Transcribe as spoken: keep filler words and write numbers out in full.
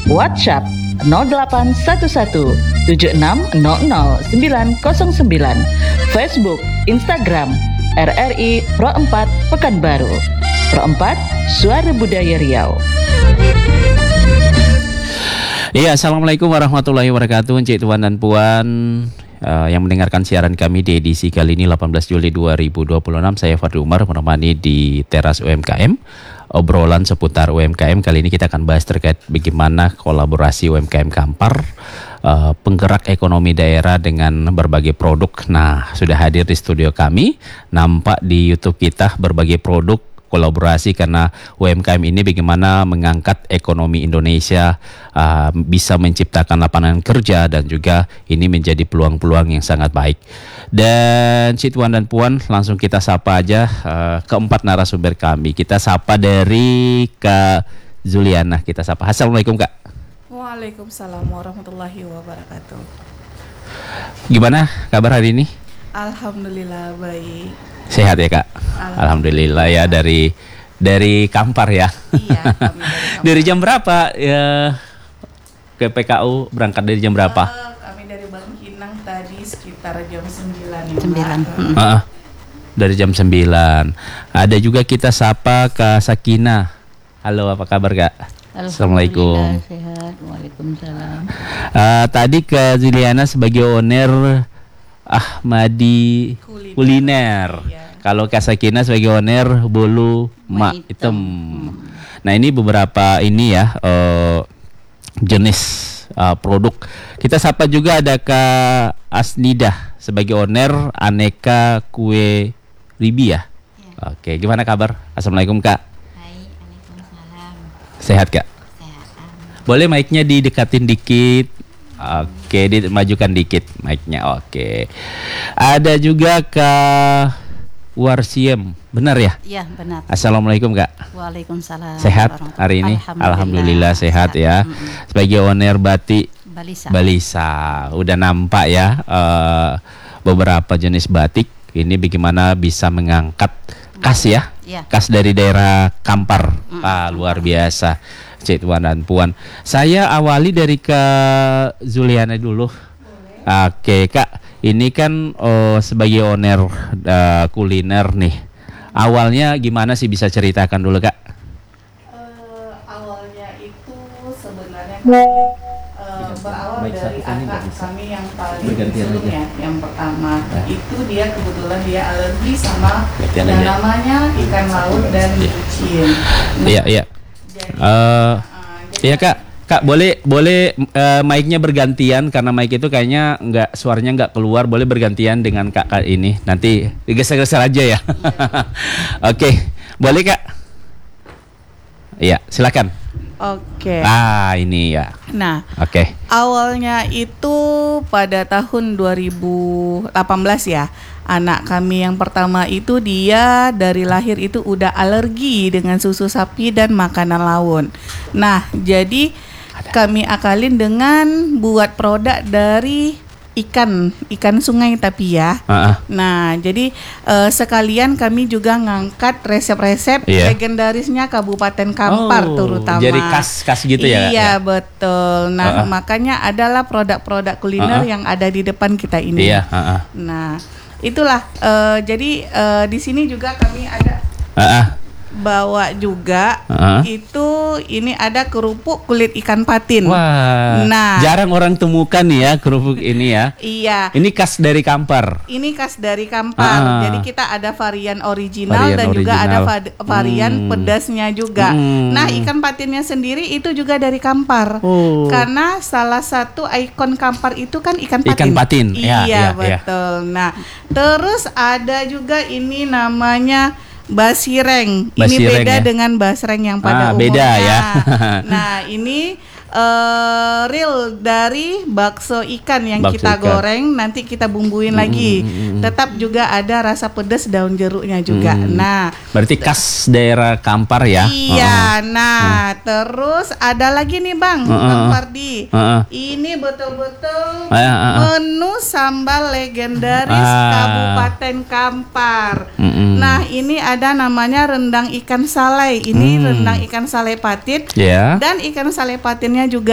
WhatsApp nol delapan satu satu tujuh enam nol nol sembilan nol sembilan, Facebook, Instagram R R I Pro empat Pekanbaru. Pro empat, Suara Budaya Riau. Iya, assalamualaikum warahmatullahi wabarakatuh, Encik, Tuan dan Puan uh, yang mendengarkan siaran kami di edisi kali ini delapan belas Juli dua ribu dua puluh enam. Saya Fadli Umar menemani di teras U M K M. Obrolan seputar U M K M kali ini kita akan bahas terkait bagaimana kolaborasi U M K M Kampar, uh, penggerak ekonomi daerah dengan berbagai produk. Nah, sudah hadir di studio kami, nampak di YouTube kita berbagai produk kolaborasi karena U M K M ini bagaimana mengangkat ekonomi Indonesia, uh, bisa menciptakan lapangan kerja dan juga ini menjadi peluang-peluang yang sangat baik. Dan Cik Tuan dan Puan, langsung kita sapa aja uh, keempat narasumber kami. Kita sapa dari Kak Zuliana. Kita sapa. Assalamualaikum, Kak. Waalaikumsalam warahmatullahi wabarakatuh. Gimana kabar hari ini? Alhamdulillah baik. Sehat ya, Kak? Alhamdulillah, Alhamdulillah ya, dari dari Kampar ya. Iya, kami dari Kampar. Dari jam berapa ya ke P K U, berangkat dari jam berapa? Uh, kami dari Bangkinang tadi sekitar jam sembilan. sembilan. Hmm. Uh, dari jam sembilan. Ada juga kita sapa Kak Sakina. Halo, apa kabar, Kak? Assalamualaikum. Sehat. Waalaikumsalam. Uh, tadi Kak Juliana sebagai owner Ahmadi Kuliner. Kuliner. Iya. Kalau Kak Sakina sebagai owner Bolu Mak Hitam. Hmm. Nah, ini beberapa ini ya uh, jenis uh, produk. Kita sapa juga ada Kak Asnidah sebagai owner Aneka Kue Ribi ya. Ya. Oke, gimana kabar? Assalamualaikum, Kak. Hai, Waalaikumsalam. Sehat, Kak? Sehat. Boleh mic-nya didekatin dikit. Oke, dimajukan dikit mic-nya. Oke. Ada juga Kak Warsiem, benar ya? Iya, benar. Assalamualaikum, Kak. Waalaikumsalam. Sehat hari ini? Alhamdulillah, Alhamdulillah sehat, sehat ya. Mm-hmm. Sebagai owner batik Balisa. Balisa, udah nampak ya uh, beberapa jenis batik. Ini bagaimana bisa mengangkat khas ya? Ya. Khas dari daerah Kampar. Mm-hmm. Ah, luar biasa. Cik Tuan dan Puan, saya awali dari Kak Zuliana dulu. Boleh. Oke, Kak, ini kan oh, sebagai owner uh, kuliner nih, awalnya gimana sih, bisa ceritakan dulu, Kak? Uh, awalnya itu sebenarnya kami uh, berawal dari anak kami yang paling sebelumnya, yang pertama nah. Itu dia kebetulan dia alergi sama yang aja. Namanya ikan laut dan micin. Iya, nah, iya. Uh, iya Kak, Kak boleh boleh uh, mic-nya bergantian karena mic itu kayaknya nggak, suaranya nggak keluar. Boleh bergantian dengan Kak, Kak ini. Nanti digeser-geser aja ya. Oke, okay. Boleh Kak? Iya, silakan. Oke. Okay. Ah, ini ya. Nah, oke. Okay. Awalnya itu pada tahun dua ribu delapan belas ya. Anak kami yang pertama itu dia dari lahir itu udah alergi dengan susu sapi dan makanan laut. Nah, jadi ada. Kami akalin dengan buat produk dari ikan, ikan sungai tapi ya. Uh-uh. Nah, jadi uh, sekalian kami juga ngangkat resep-resep yeah. legendarisnya Kabupaten Kampar oh, terutama. Jadi khas-khas gitu ya? Iya, ya? Betul. Nah, uh-uh. makanya adalah produk-produk kuliner uh-uh. yang ada di depan kita ini. Iya, uh-uh. Nah, itulah uh, jadi uh, di sini juga kami ada uh-uh. bawa juga uh-huh. itu ini ada kerupuk kulit ikan patin. Wah, nah jarang orang temukan nih ya kerupuk ini ya. Iya. Ini khas dari Kampar. Ini khas dari Kampar. Uh-huh. Jadi kita ada varian original varian dan original. juga ada va- varian hmm. pedasnya juga. Hmm. Nah, ikan patinnya sendiri itu juga dari Kampar. Oh. Karena salah satu ikon Kampar itu kan ikan patin. Ikan patin. Iya, ya, ya, betul. Ya. Nah, terus ada juga ini namanya basireng. Ini basireng, beda ya? dengan basreng yang pada ah, umumnya. Beda ya. Nah, ini uh, real dari bakso ikan yang bakso kita ikan. goreng, nanti kita bumbuin hmm, lagi. Hmm, hmm. Tetap juga ada rasa pedas daun jeruknya juga. Hmm. Nah, berarti khas daerah Kampar ya. Iya. Uh-uh. Nah, uh. terus ada lagi nih Bang, uh-uh. Bang Fardi. Uh-uh. Ini betul-betul uh-uh. menu sambal legendaris uh. Kabupaten Kampar. Uh-uh. Nah, ini ada namanya rendang ikan salai. Ini hmm. rendang ikan salai patin. Yeah. Dan ikan salai patinnya juga